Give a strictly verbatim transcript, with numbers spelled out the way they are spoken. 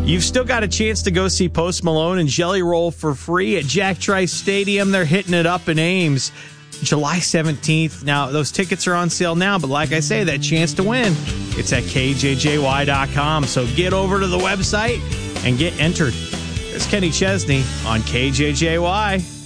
You've still got a chance to go see Post Malone and Jelly Roll for free at Jack Trice Stadium. They're hitting it up in Ames July seventeenth. Now, those tickets are on sale now, but like I say, that chance to win, it's at K J J Y dot com. So get over to the website and get entered. It's Kenny Chesney on K J J Y.